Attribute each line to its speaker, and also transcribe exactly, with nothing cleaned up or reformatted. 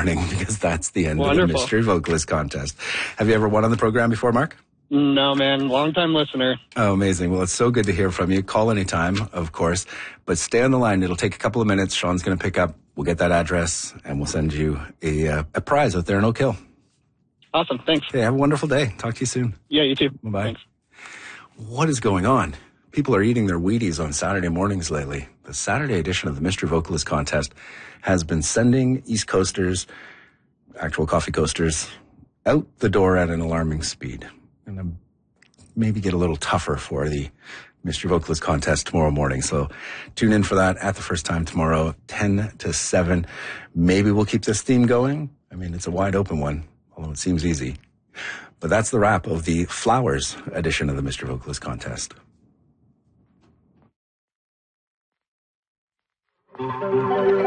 Speaker 1: morning because that's the end
Speaker 2: Wonderful.
Speaker 1: of the Mystery Vocalist Contest. Have you ever won on the program before, Mark?
Speaker 2: No, man. Long-time listener.
Speaker 1: Oh, amazing. Well, it's so good to hear from you. Call anytime, of course, but stay on the line. It'll take a couple of minutes. Sean's going to pick up. We'll get that address, and we'll send you a, uh, a prize out there in Oak Hill.
Speaker 2: Awesome. Thanks.
Speaker 1: Okay, have a wonderful day. Talk to you soon.
Speaker 2: Yeah, you too.
Speaker 1: Bye-bye.
Speaker 2: Thanks.
Speaker 1: What is going on? People are eating their Wheaties on Saturday mornings lately. The Saturday edition of the Mystery Vocalist Contest has been sending East Coasters, actual coffee coasters, out the door at an alarming speed. And um, maybe get a little tougher for the Mystery Vocalist Contest tomorrow morning. So tune in for that at the first time tomorrow, ten to seven. Maybe we'll keep this theme going. I mean, it's a wide open one, although it seems easy. But that's the wrap of the Flowers edition of the Mystery Vocalist Contest.
Speaker 3: Thank you.